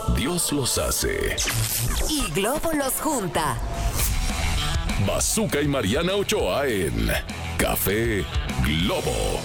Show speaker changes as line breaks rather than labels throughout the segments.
Dios los hace.
Y Globo los junta.
Bazooka y Mariana Ochoa en Café Globo.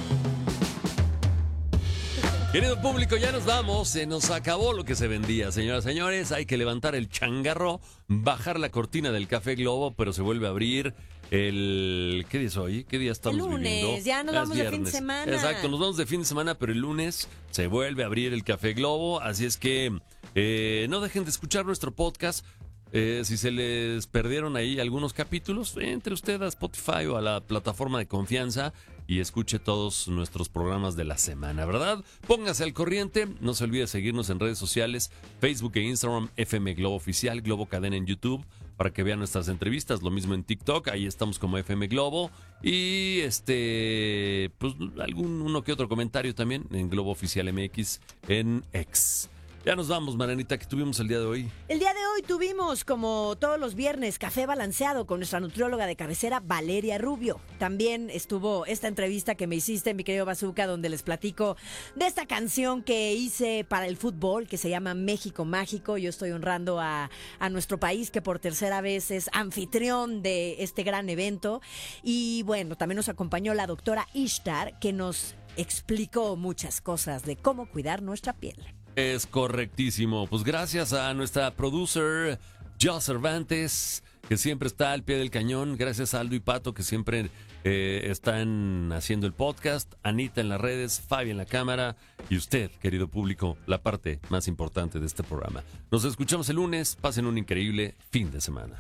Querido público, ya nos vamos. Se nos acabó lo que se vendía, señoras y señores. Hay que levantar el changarro, bajar la cortina del Café Globo, pero se vuelve a abrir el... ¿Qué día es hoy? ¿Qué día estamos viviendo?
El lunes, ya nos vamos de fin de semana.
Exacto, nos vamos de fin de semana, pero el lunes se vuelve a abrir el Café Globo. Así es que no dejen de escuchar nuestro podcast. Si se les perdieron ahí algunos capítulos, entre usted a Spotify o a la plataforma de confianza y escuche todos nuestros programas de la semana, ¿verdad? Póngase al corriente, no se olvide seguirnos en redes sociales, Facebook e Instagram, FM Globo Oficial, Globo Cadena en YouTube, para que vean nuestras entrevistas, lo mismo en TikTok, ahí estamos como FM Globo, y pues uno que otro comentario también en Globo Oficial MX en X. Ya nos vamos, Marianita, ¿qué tuvimos el día de hoy?
El día de hoy tuvimos, como todos los viernes, Café Balanceado con nuestra nutrióloga de cabecera, Valeria Rubio. También estuvo esta entrevista que me hiciste, mi querido Bazooka, donde les platico de esta canción que hice para el fútbol, que se llama México Mágico. Yo estoy honrando a nuestro país, que por tercera vez es anfitrión de este gran evento. Y bueno, también nos acompañó la doctora Ishtar, que nos explicó muchas cosas de cómo cuidar nuestra piel.
Es correctísimo. Pues gracias a nuestra producer, Jo Cervantes, que siempre está al pie del cañón. Gracias a Aldo y Pato, que siempre están haciendo el podcast. Anita en las redes, Fabi en la cámara. Y usted, querido público, la parte más importante de este programa. Nos escuchamos el lunes. Pasen un increíble fin de semana.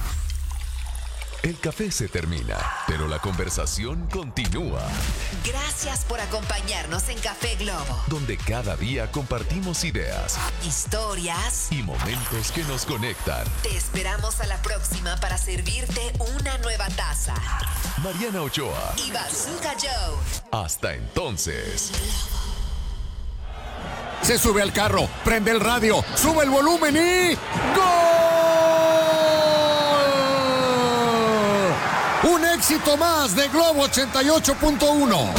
El café se termina, pero la conversación continúa.
Gracias por acompañarnos en Café Globo,
Donde cada día compartimos ideas
historias
y momentos que nos conectan.
Te esperamos a la próxima para servirte una nueva taza.
Mariana Ochoa.
Y Bazooka Joe.
Hasta entonces.
Se sube al carro, prende el radio, sube el volumen y ¡gol! Un éxito más de Globo 88.1.